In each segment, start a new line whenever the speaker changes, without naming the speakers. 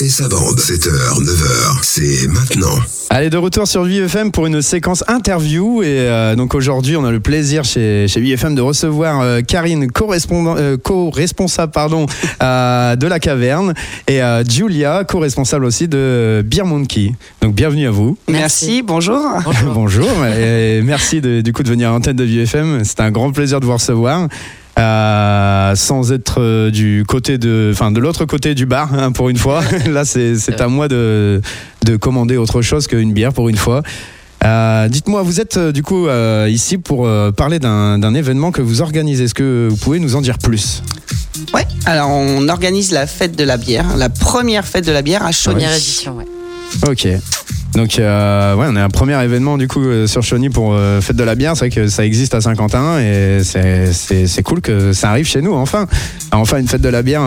et sa bande. 7h, 9h, c'est maintenant.
Allez, de retour sur ViveFM pour une séquence interview. Et donc aujourd'hui, on a le plaisir chez ViveFM de recevoir Karine, co-responsable de la Caverne, et Julia, co-responsable aussi de Beer Monkey. Donc bienvenue à vous.
Merci, bonjour.
Bonjour, et merci de venir à l'antenne de ViveFM. C'est un grand plaisir de vous recevoir. Sans être de l'autre côté du bar, hein, pour une fois. Là, c'est à moi de commander autre chose qu'une bière pour une fois. Dites-moi, vous êtes ici pour parler d'un événement que vous organisez. Est-ce que vous pouvez nous en dire plus ?
Ouais, alors on organise la fête de la bière, la première fête de la bière à Chauny.
Première édition, ouais.
Ok. Donc on a un premier événement sur Chauny pour fête de la bière. C'est vrai que ça existe à Saint-Quentin et c'est cool que ça arrive chez nous enfin une fête de la bière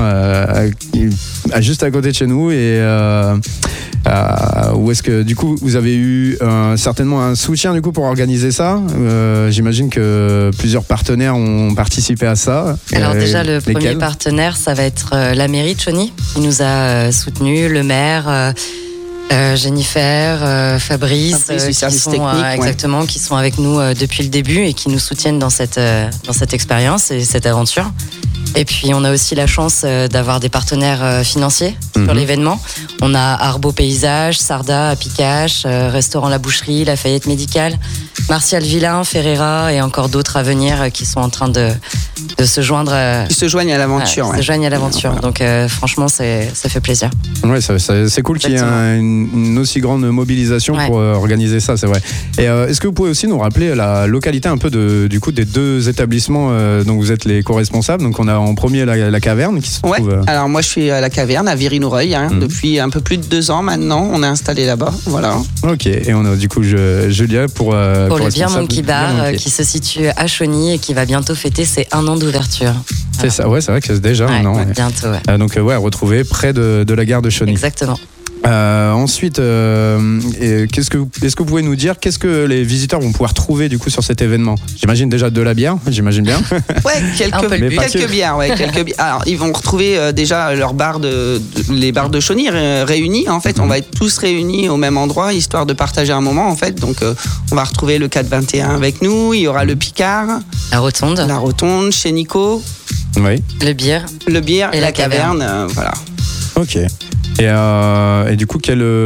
juste à côté de chez nous. Et où est-ce que du coup vous avez eu certainement un soutien pour organiser ça. J'imagine que plusieurs partenaires ont participé à ça.
Alors déjà le premier partenaire, ça va être la mairie de Chauny qui nous a soutenus, le maire. Jennifer, Fabrice
du service technique,
qui sont avec nous depuis le début et qui nous soutiennent dans cette expérience et cette aventure. Et puis on a aussi la chance d'avoir des partenaires financiers sur l'événement. On a Arbo Paysage, Sarda à Picache, Restaurant La Boucherie, Lafayette Médicale, Martial Villain, Ferreira et encore d'autres à venir qui sont en train de se joindre.
Qui se joignent à l'aventure.
Se joignent à l'aventure. Voilà. Donc franchement, ça fait plaisir.
Ouais, c'est cool qu'il y ait une aussi grande mobilisation pour organiser ça, c'est vrai. Et est-ce que vous pouvez aussi nous rappeler la localité un peu des deux établissements dont vous êtes les co-responsables? Donc on a en premier la Caverne qui se trouve...
Alors moi je suis à la Caverne à Viry-Noureuil depuis un peu plus de 2 ans maintenant. On est installé là-bas, voilà.
Ok, et on a Julia pour
le Beer Monkey Bar qui se situe à Chauny et qui va bientôt fêter ses 1 an d'ouverture.
C'est ça, ouais, c'est vrai que c'est déjà 1 an.
Bientôt, ouais.
Donc retrouvé près de la gare de Chauny.
Exactement.
Ensuite, est-ce que vous pouvez nous dire qu'est-ce que les visiteurs vont pouvoir trouver sur cet événement? J'imagine déjà de la bière, j'imagine bien.
Ouais, quelques bières, Alors ils vont retrouver déjà leurs bars les bars de Chauny réunis. En fait, on va être tous réunis au même endroit histoire de partager un moment. En fait, donc on va retrouver le 421 avec nous. Il y aura le Picard,
la Rotonde, chez Nico.
Oui.
Le bière
et la Caverne. Voilà.
Ok. Et du coup,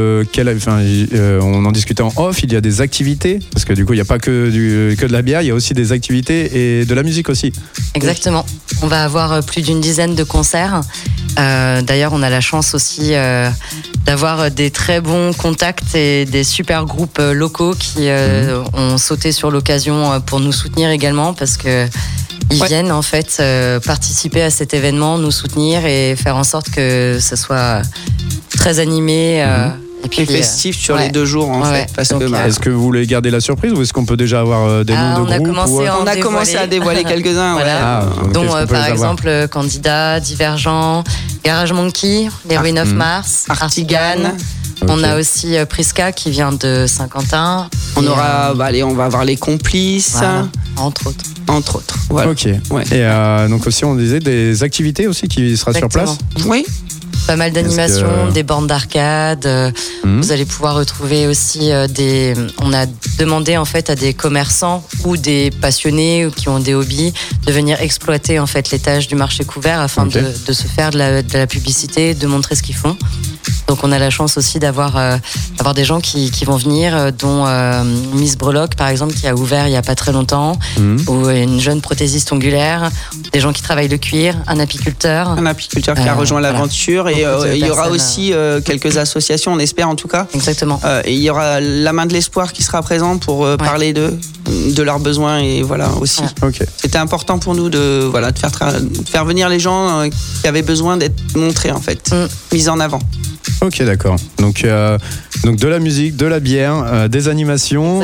on en discutait en off, il y a des activités, parce que du coup, il n'y a pas que de la bière, il y a aussi des activités et de la musique aussi.
Exactement. On va avoir plus d'une dizaine de concerts. D'ailleurs, on a la chance aussi d'avoir des très bons contacts et des super groupes locaux qui ont sauté sur l'occasion pour nous soutenir également, parce que ils viennent en fait participer à cet événement, nous soutenir et faire en sorte que ce soit très animé.
Et puis festif sur les 2 jours en fait. Parce que,
est-ce que vous voulez garder la surprise ou est-ce qu'on peut déjà avoir des noms de groupes
On a commencé à dévoiler quelques-uns.
Voilà. Dont par exemple Candidat, Divergent, Garage Monkey, les Ruines of Mars, Artigan. Okay. On a aussi Prisca qui vient de Saint-Quentin.
On aura, on va avoir les Complices.
Voilà. Entre autres.
Voilà. Ok. Ouais. Et donc aussi, on disait des activités aussi qui sera sur place.
Oui.
Pas mal d'animations, des bornes d'arcade. Vous allez pouvoir retrouver aussi on a demandé en fait à des commerçants ou des passionnés ou qui ont des hobbies de venir exploiter en fait l'étage du marché couvert afin de se faire de la publicité, de montrer ce qu'ils font. Donc on a la chance aussi d'avoir des gens qui vont venir, dont Miss Breloque par exemple qui a ouvert il y a pas très longtemps, ou une jeune prothésiste ongulaire, des gens qui travaillent le cuir, un apiculteur
qui a rejoint l'aventure. Et il y aura aussi quelques associations, on espère en tout cas.
Exactement.
Et il y aura la Main de l'Espoir qui sera présente pour parler de leurs besoins et voilà aussi.
Okay.
C'était important pour nous de faire venir les gens qui avaient besoin d'être montrés en fait, mis en avant.
Ok, d'accord. Donc de la musique, de la bière, des animations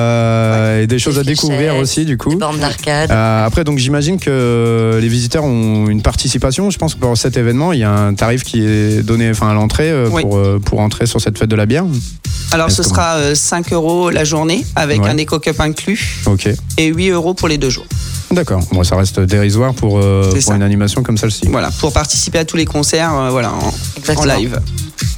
et des choses à découvrir aussi du coup.
Des bornes d'arcade.
Après, donc j'imagine que les visiteurs ont une participation. Je pense que pour cet événement, il y a un tarif qui est donné à l'entrée pour entrer sur cette fête de la bière.
Alors ce sera 5 € la journée avec un éco-cup inclus et 8 € pour les 2 jours.
D'accord, bon, ça reste dérisoire pour une animation comme celle-ci.
Voilà, pour participer à tous les concerts en live.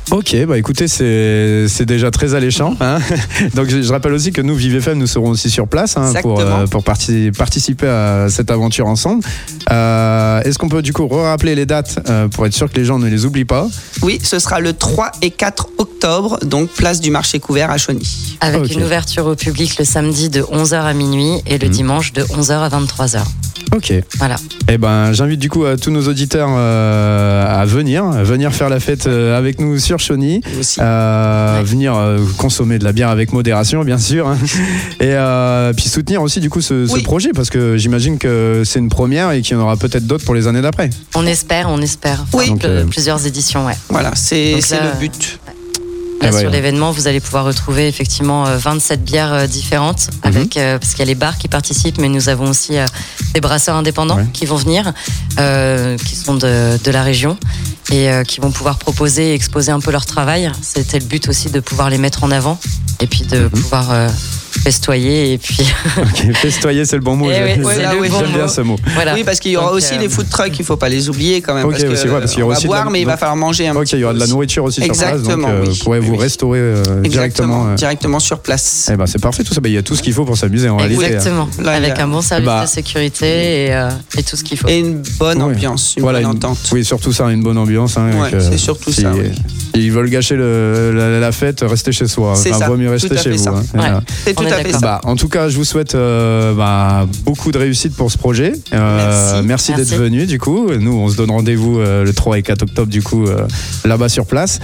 Ok, bah écoutez, c'est déjà très alléchant. Hein. Donc je rappelle aussi que nous, Vive FM, nous serons aussi sur place pour participer à cette aventure ensemble. Est-ce qu'on peut du coup rappeler les dates pour être sûr que les gens ne les oublient pas?
Oui, ce sera le 3 et 4 octobre, donc place du marché couvert à Chauny.
Avec une ouverture au public le samedi de 11h à minuit et le dimanche de 11h à 23h.
Ok.
Voilà.
Eh ben, j'invite du coup tous nos auditeurs à venir faire la fête avec nous sur Chauny, venir consommer de la bière avec modération, bien sûr, hein. Et puis soutenir aussi du coup ce projet, parce que j'imagine que c'est une première et qu'il y en aura peut-être d'autres pour les années d'après.
On espère.
Oui.
Donc, plusieurs éditions, ouais.
Voilà, c'est le but.
Là, sur l'événement, vous allez pouvoir retrouver effectivement 27 bières différentes, avec, parce qu'il y a les bars qui participent, mais nous avons aussi des brasseurs indépendants qui vont venir, qui sont de la région et qui vont pouvoir proposer et exposer un peu leur travail. C'était le but aussi de pouvoir les mettre en avant et puis de pouvoir festoyer et puis
festoyer, c'est le bon mot. J'aime bien ce mot.
Voilà. Oui, parce qu'il y aura aussi les food trucks, il faut pas les oublier quand même, parce qu'il y aura aussi boire, mais il va falloir manger un petit peu.
Il y aura de la nourriture aussi sur place, donc vous pourrez vous restaurer
directement sur place.
Eh ben c'est parfait tout ça. Il y a tout ce qu'il faut pour s'amuser en réalité.
Exactement. Avec un bon service de sécurité et tout ce qu'il faut.
Et une bonne ambiance, une bonne entente.
Oui, surtout ça, une bonne ambiance.
C'est surtout ça.
Ils veulent gâcher la fête, restez chez soi. Vaut mieux rester chez vous.
C'est tout à fait ça.
En tout cas, je vous souhaite beaucoup de réussite pour ce projet. Merci d'être venu du coup. Nous, on se donne rendez-vous le 3 et 4 octobre du coup là-bas sur place.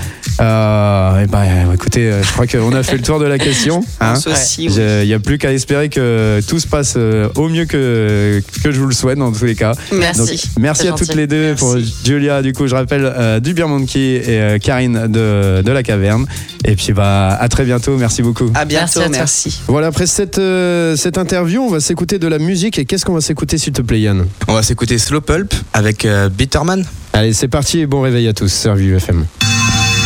Écoutez, je crois qu'on a fait le tour de la question. Il n'y a plus qu'à espérer que tout se passe au mieux que je vous le souhaite dans tous les cas.
Merci.
Donc, merci à toutes les deux. Pour Julia, du coup, je rappelle, du Beer Monkey, et Karine de la Caverne. Et puis à très bientôt. Merci beaucoup.
À bientôt. Merci.
Voilà, après cette interview, on va s'écouter de la musique. Et qu'est-ce qu'on va s'écouter, s'il te plaît, Yann?
On va s'écouter Slow Pulp avec Bitterman.
Allez, c'est parti et bon réveil à tous sur Vive FM.